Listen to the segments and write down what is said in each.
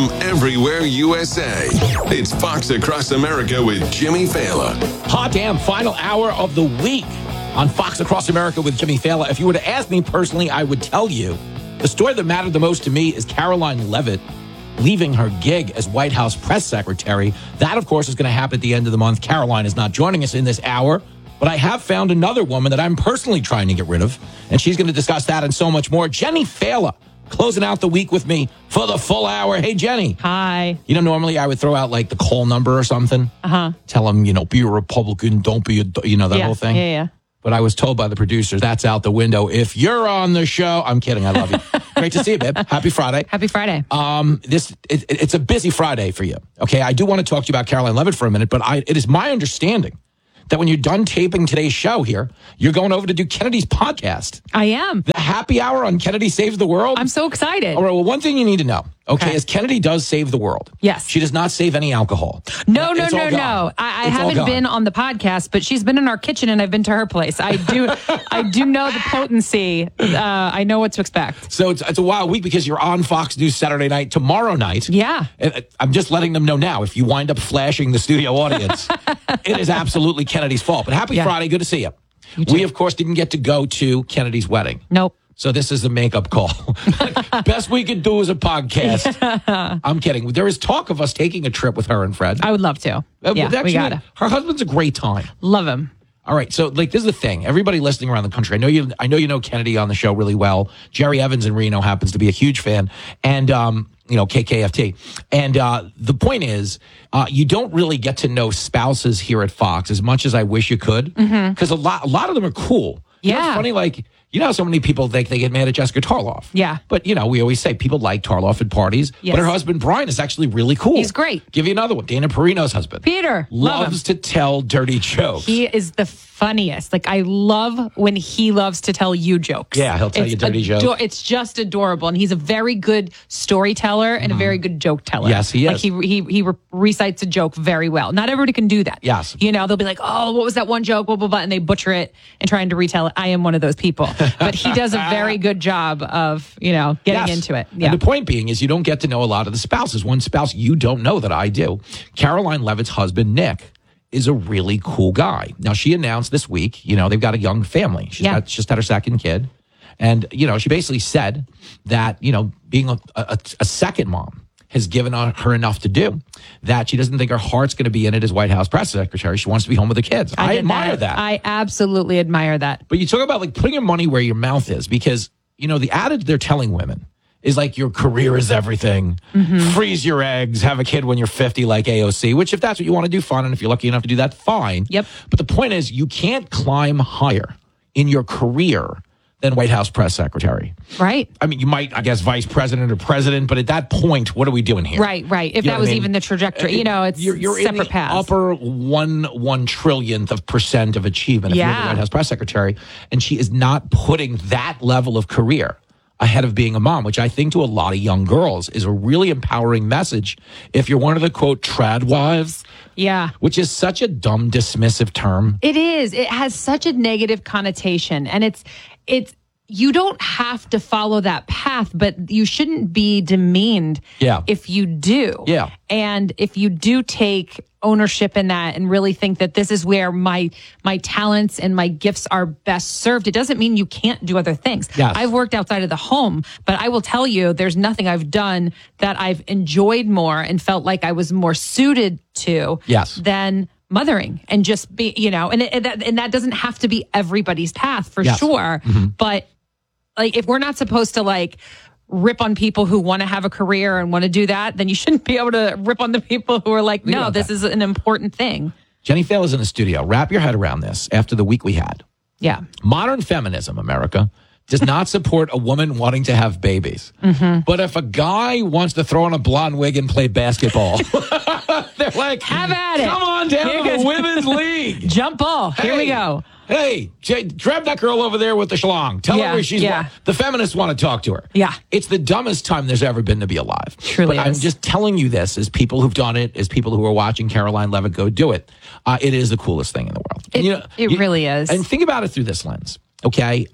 from everywhere USA. It's Fox Across America with Jimmy Fallon. Hot damn, final hour of the week on Fox Across America with Jimmy Fallon. If you were to ask me personally, I would tell you the story that mattered the most to me is Karoline Leavitt leaving her gig as White House press secretary. That, of course, is going to happen at the end of the month. Karoline is not joining us in this hour, but I have found another woman that I'm personally trying to get rid of, and she's going to discuss that and so much more. Jenny Fallon closing out the week with me for the full hour. Hey, Jenny. Hi. You know, normally I would throw out like the call number or something. Tell them, be a Republican, don't be that whole thing. Yeah. But I was told by the producers, that's out the window. If you're on the show, I'm kidding. I love you. Great to see you, babe. Happy Friday. Happy Friday. It's a busy Friday for you. Okay, I do want to talk to you about Karoline Leavitt for a minute, but it is my understanding that when you're done taping today's show here, you're going over to do Kennedy's podcast. I am. The happy hour on Kennedy Saves the World. I'm so excited. All right, well, one thing you need to know, okay, is Kennedy does save the world. Yes. She does not save any alcohol. No. I It's all haven't gone. been on the podcast, but she's been in our kitchen and I've been to her place. I do know the potency. I know what to expect. So it's a wild week because you're on Fox News Saturday night, tomorrow night. Yeah. And I'm just letting them know now, if you wind up flashing the studio audience, it is absolutely Kennedy's fault. But happy Friday. Good to see you. We, of course, didn't get to go to Kennedy's wedding. Nope. So this is the makeup call. Best we could do is a podcast. I'm kidding. There is talk of us taking a trip with her and Fred. I would love to. Yeah, Actually, we gotta. Her husband's a great time. Love him. All right, so this is the thing. Everybody listening around the country, I know you know Kennedy on the show really well. Jerry Evans in Reno happens to be a huge fan, and KKFT. And the point is, you don't really get to know spouses here at Fox as much as I wish you could, because a lot of them are cool. You know, it's funny, like, how so many people they get mad at Jessica Tarloff. Yeah. But, we always say people like Tarloff at parties. Yes. But her husband, Brian, is actually really cool. He's great. Give you another one. Dana Perino's husband. Peter. Love Loves him. to tell dirty jokes. He is the funniest. Like, I love when he loves to tell you jokes. Yeah, he'll tell you dirty jokes. It's just adorable. And he's a very good storyteller and a very good joke teller. Yes, he is. Like, he recites a joke very well. Not everybody can do that. Yes. They'll be like, oh, what was that one joke? Blah, blah, blah. And they butcher it and trying to retell it. I am one of those people. But he does a very good job of, getting into it. Yeah. And the point being is you don't get to know a lot of the spouses. One spouse you don't know that I do. Karoline Leavitt's husband, Nick, is a really cool guy. Now, she announced this week, they've got a young family. She's just had her second kid. And, she basically said that, being a second mom has given her enough to do that she doesn't think her heart's going to be in it as White House press secretary. She wants to be home with the kids. I admire that. I absolutely admire that. But you talk about like putting your money where your mouth is, because, the adage they're telling women is like your career is everything. Freeze your eggs, have a kid when you're 50 like AOC, which if that's what you want to do, fine. And if you're lucky enough to do that, fine. Yep. But the point is you can't climb higher in your career than White House press secretary. Right. I mean, you might, I guess, vice president or president, but at that point, what are we doing here? Right. If that was even the trajectory, it's you're separate in the paths. upper one trillionth of percent of achievement if you're the White House press secretary, and she is not putting that level of career ahead of being a mom, which I think to a lot of young girls is a really empowering message. If you're one of the quote trad wives, which is such a dumb dismissive term. It is. It has such a negative connotation, and it's you don't have to follow that path, but you shouldn't be demeaned if you do. Yeah. And if you do take ownership in that and really think that this is where my talents and my gifts are best served, it doesn't mean you can't do other things. Yes. I've worked outside of the home, but I will tell you, there's nothing I've done that I've enjoyed more and felt like I was more suited to than mothering, and just be, and that doesn't have to be everybody's path for sure. But like, if we're not supposed to like rip on people who want to have a career and want to do that, then you shouldn't be able to rip on the people who are like, no, this is an important thing. Jenny Fallon is in the studio. Wrap your head around this after the week we had. Yeah. Modern feminism, America, does not support a woman wanting to have babies. But if a guy wants to throw on a blonde wig and play basketball, they're like, have at it. Come on down to the women's league. Jump ball. Here we go. Hey, grab that girl over there with the schlong. Tell her where she's. The feminists want to talk to her. Yeah. It's the dumbest time there's ever been to be alive. Truly But I'm just telling you this as people who've done it, as people who are watching Karoline Leavitt go do it. It is the coolest thing in the world. It really is. And think about it through this lens. Okay.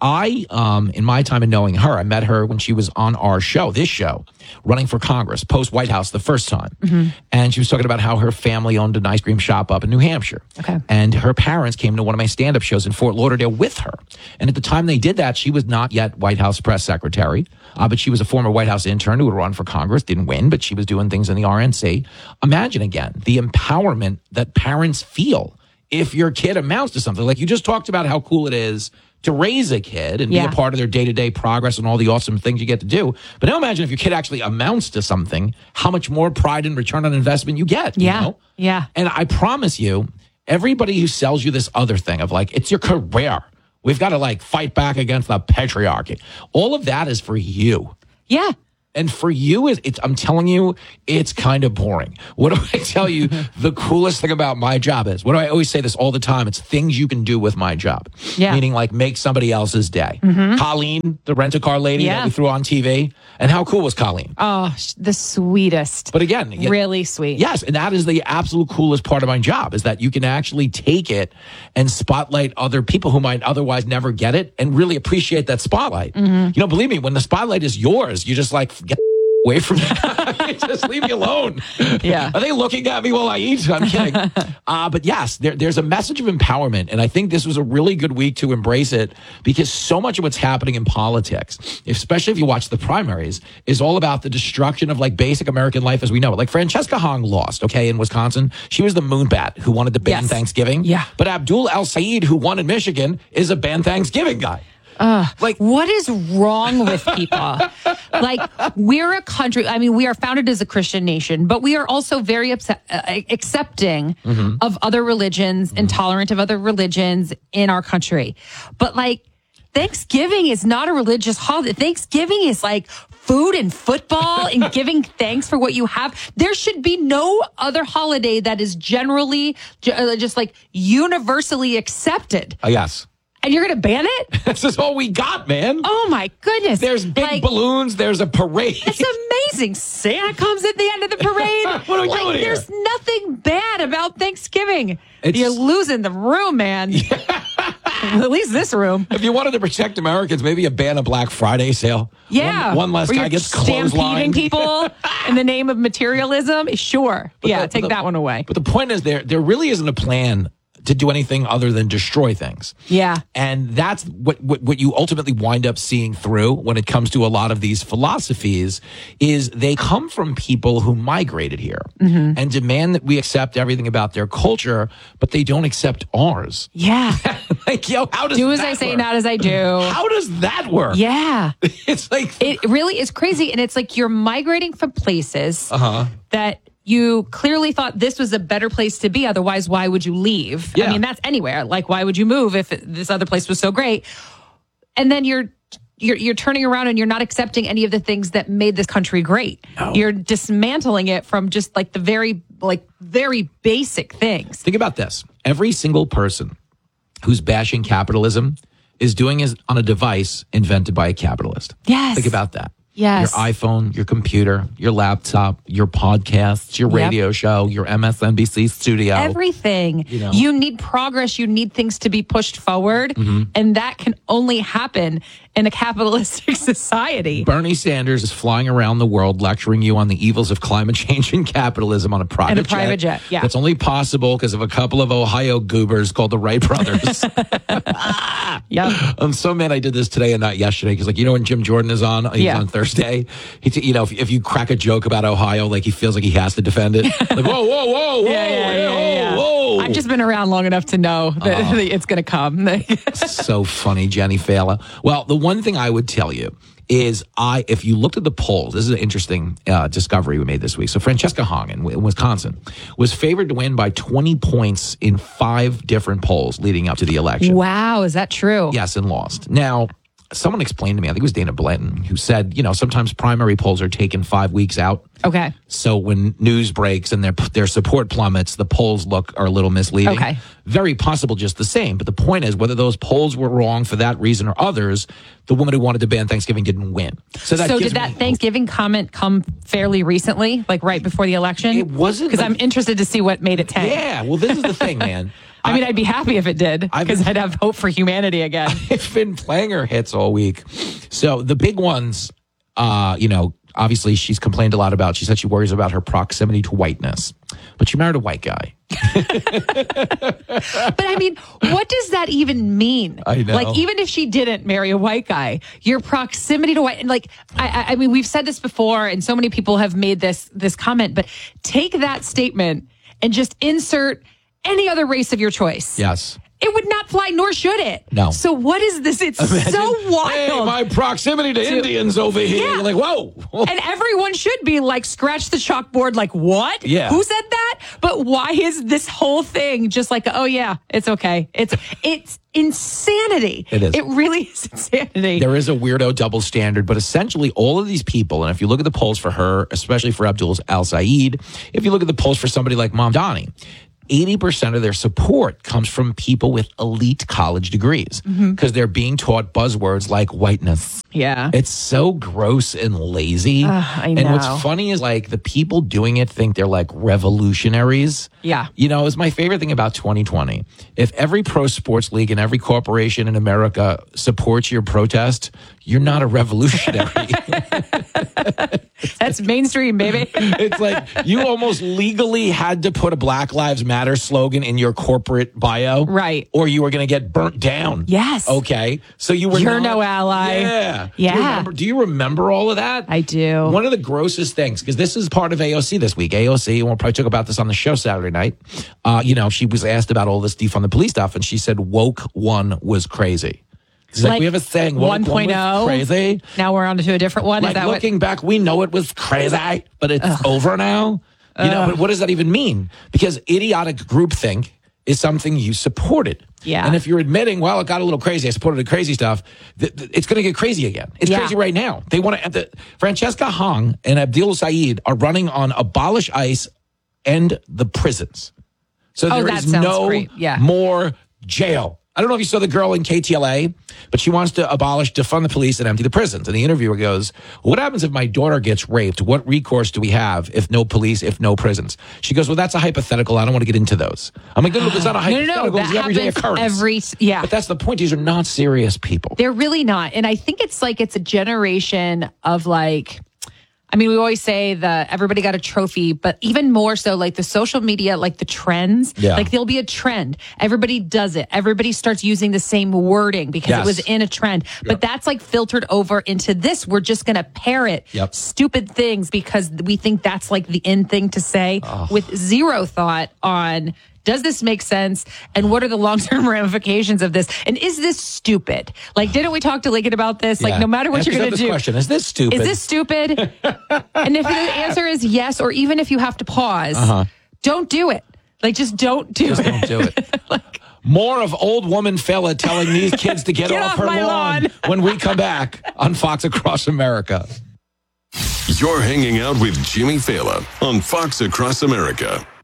I in my time in knowing her, I met her when she was on our show, this show, running for Congress, post White House the first time. Mm-hmm. And she was talking about how her family owned an ice cream shop up in New Hampshire. Okay. And her parents came to one of my stand-up shows in Fort Lauderdale with her. And at the time they did that, she was not yet White House press secretary, but she was a former White House intern who would run for Congress, didn't win, but she was doing things in the RNC. Imagine again, the empowerment that parents feel if your kid amounts to something. Like you just talked about how cool it is to raise a kid and be a part of their day-to-day progress and all the awesome things you get to do. But now imagine if your kid actually amounts to something, how much more pride and return on investment you get. Yeah. You know? Yeah. And I promise you, everybody who sells you this other thing of like, it's your career. We've got to like fight back against the patriarchy. All of that is for you. Yeah. And for you, I'm telling you, it's kind of boring. What do I tell you the coolest thing about my job is? What do I always say this all the time? It's things you can do with my job. Yeah. Meaning like make somebody else's day. Mm-hmm. Colleen, the rent-a-car lady that we threw on TV. And how cool was Colleen? Oh, the sweetest. But again, really sweet. Yes. And that is the absolute coolest part of my job is that you can actually take it and spotlight other people who might otherwise never get it and really appreciate that spotlight. Mm-hmm. You know, believe me, when the spotlight is yours, you just like get away from me. Just leave me alone. Yeah. Are they looking at me while I eat? I'm kidding. But yes, there's a message of empowerment. And I think this was a really good week to embrace it because so much of what's happening in politics, especially if you watch the primaries, is all about the destruction of like basic American life as we know it. Like Francesca Hong lost, okay, in Wisconsin. She was the moonbat who wanted to ban Thanksgiving. Yeah. But Abdul El-Sayed, who won in Michigan, is a ban Thanksgiving guy. Like, what is wrong with people? Like, we're a country. I mean, we are founded as a Christian nation, but we are also very accepting of other religions and tolerant of other religions in our country. But like, Thanksgiving is not a religious holiday. Thanksgiving is like food and football and giving thanks for what you have. There should be no other holiday that is generally just like universally accepted. Yes. And you're going to ban it? This is all we got, man. Oh, my goodness. There's big balloons. There's a parade. It's amazing. Santa comes at the end of the parade. What are we doing here? There's nothing bad about Thanksgiving. You're losing the room, man. Yeah. At least this room. If you wanted to protect Americans, maybe a ban a Black Friday sale. Yeah. One less guy gets clotheslined. Stampeding people in the name of materialism. Sure. But take that one away. But the point is there really isn't a plan to do anything other than destroy things. Yeah. And that's what you ultimately wind up seeing through when it comes to a lot of these philosophies is they come from people who migrated here and demand that we accept everything about their culture, but they don't accept ours. Yeah. Like, yo, how does do as that I say, work? not as I do. How does that work? Yeah. It's like it really is crazy. And it's like you're migrating from places that you clearly thought this was a better place to be. Otherwise, why would you leave? Yeah. I mean, that's anywhere. Like, why would you move if this other place was so great? And then you're turning around and you're not accepting any of the things that made this country great. No. You're dismantling it from just like the very basic things. Think about this. Every single person who's bashing capitalism is doing it on a device invented by a capitalist. Yes. Think about that. Yes. Your iPhone, your computer, your laptop, your podcasts, your radio show, your MSNBC studio. Everything. You need progress. You need things to be pushed forward. And that can only happen in a capitalistic society. Bernie Sanders is flying around the world lecturing you on the evils of climate change and capitalism on a private jet. Yeah. That's only possible because of a couple of Ohio goobers called the Wright brothers. Yeah. I'm so mad I did this today and not yesterday because, like, you know, when Jim Jordan is on, he's on Thursday. If you crack a joke about Ohio, like he feels like he has to defend it. Like, whoa. Whoa. I've just been around long enough to know that it's going to come. So funny, Jenny Fala. Well, the one thing I would tell you is if you looked at the polls, this is an interesting discovery we made this week. So Francesca Hong in Wisconsin was favored to win by 20 points in 5 different polls leading up to the election. Wow, is that true? Yes, and lost. Now, someone explained to me, I think it was Dana Blanton, who said, sometimes primary polls are taken 5 weeks out. Okay. So when news breaks and their support plummets, the polls are a little misleading. Okay. Very possible just the same. But the point is, whether those polls were wrong for that reason or others, the woman who wanted to ban Thanksgiving didn't win. So did that Thanksgiving comment come fairly recently, like right before the election? It wasn't. Because I'm interested to see what made it tank. Yeah. Well, this is the thing, man. I mean, I'd be happy if it did, because I'd have hope for humanity again. I've been playing her hits all week. So the big ones, obviously she's complained a lot about. She said she worries about her proximity to whiteness, but she married a white guy. But I mean, what does that even mean? I know. Like, even if she didn't marry a white guy, your proximity to white, and like, I mean, we've said this before, and so many people have made this comment, but take that statement and just insert any other race of your choice. Yes. It would not fly, nor should it. No. So what is this? It's so wild. Hey, my proximity to Indians over here. Yeah. You're like, whoa. And everyone should be like, scratch the chalkboard, like, what? Yeah. Who said that? But why is this whole thing just like, oh yeah, it's okay. It's insanity. It is. It really is insanity. There is a weirdo double standard, but essentially all of these people, and if you look at the polls for her, especially for Abdul al-Sayed, if you look at the polls for somebody like Mamdani, 80% of their support comes from people with elite college degrees because they're being taught buzzwords like whiteness. Yeah. It's so gross and lazy. I know. And what's funny is like the people doing it think they're like revolutionaries. Yeah. It's my favorite thing about 2020. If every pro sports league and every corporation in America supports your protest, you're not a revolutionary. That's mainstream, baby. It's like you almost legally had to put a Black Lives Matter slogan in your corporate bio. Right. Or you were going to get burnt down. Yes. Okay. So you're no ally. Yeah. Yeah. Do you remember all of that? I do. One of the grossest things, because this is part of AOC this week. AOC, and we'll probably talk about this on the show Saturday night. She was asked about all this defund the police stuff, and she said woke one was crazy. It's like we have a saying, 1.0 crazy. Now we're on to a different one. Like, is that looking back, we know it was crazy, but it's over now. But what does that even mean? Because idiotic groupthink is something you supported. Yeah. And if you're admitting, well, it got a little crazy, I supported the crazy stuff, it's going to get crazy again. It's crazy right now. They want to. Francesca Hong and Abdul Sayed are running on abolish ICE and the prisons. So there is no more jail. I don't know if you saw the girl in KTLA, but she wants to defund the police and empty the prisons. And the interviewer goes, what happens if my daughter gets raped? What recourse do we have if no police, if no prisons? She goes, well, that's a hypothetical. I don't want to get into those. I'm like, no, it's not a hypothetical. No, it's an everyday occurrence. But that's the point. These are not serious people. They're really not. And I think it's like it's a generation of like, I mean, we always say that everybody got a trophy, but even more so, like the social media, like the trends, like there'll be a trend. Everybody does it. Everybody starts using the same wording because it was in a trend. But that's like filtered over into this. We're just going to parrot stupid things because we think that's like the in thing to say with zero thought on, does this make sense? And what are the long-term ramifications of this? And is this stupid? Like, didn't we talk to Lincoln about this? Like, no matter what you're going to do. Question. Is this stupid? Is this stupid? And if the answer is yes, or even if you have to pause, don't do it. Like, just don't do it. Don't do it. More of old woman fella telling these kids to get off her lawn when we come back on Fox Across America. You're hanging out with Jimmy Fallon on Fox Across America.